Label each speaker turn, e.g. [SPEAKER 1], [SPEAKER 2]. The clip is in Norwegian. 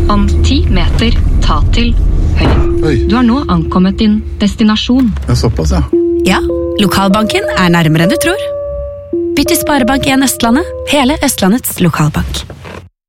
[SPEAKER 1] Om 10 meter, ta til høyre.
[SPEAKER 2] Oi.
[SPEAKER 1] Du har nå ankommet din destinasjon.
[SPEAKER 2] Ja, såpass, ja.
[SPEAKER 3] Ja, lokalbanken nærmere enn du tror. Bytt til Sparebank 1 Østlandet, hele Østlandets lokalbank.